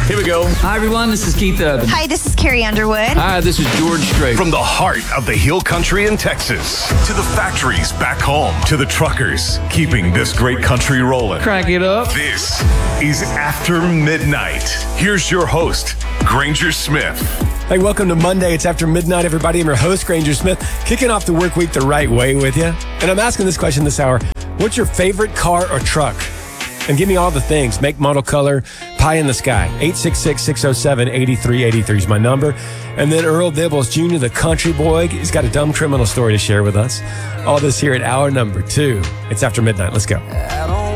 Here we go. Hi, everyone. This is Keith Urban. Hi, this is Carrie Underwood. Hi, this is George Strait. From the heart of the Hill Country in Texas to the factories back home to the truckers keeping this great country rolling. Crank it up. This is After Midnight. Here's your host, Granger Smith. Hey, welcome to Monday. It's After Midnight, everybody. I'm your host, Granger Smith, kicking off the work week the right way with you. And I'm asking this question this hour. What's your favorite car or truck? And give me all the things. Make, model, color, pie in the sky. 866-607-8383 is my number. And then Earl Dibbles Jr., the country boy, he's got a dumb criminal story to share with us. All this here at hour number 2. It's After Midnight. Let's go.